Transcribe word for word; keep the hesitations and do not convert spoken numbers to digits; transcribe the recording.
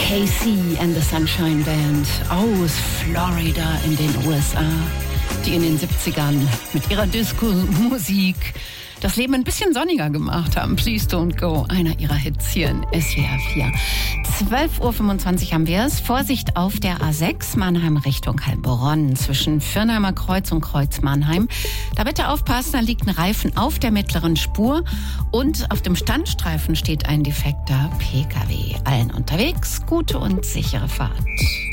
K C and the Sunshine Band aus Florida in den U S A, die in den siebzigern mit ihrer Disco-Musik das Leben ein bisschen sonniger gemacht haben. Please Don't Go, einer ihrer Hits hier in S W R vier. zwölf Uhr fünfundzwanzig haben wir es. Vorsicht auf der A sechs, Mannheim Richtung Heilbronn, zwischen Firnheimer Kreuz und Kreuz Mannheim. Da bitte aufpassen, da liegt ein Reifen auf der mittleren Spur und auf dem Standstreifen steht ein defekter P K W. Allen unterwegs, gute und sichere Fahrt.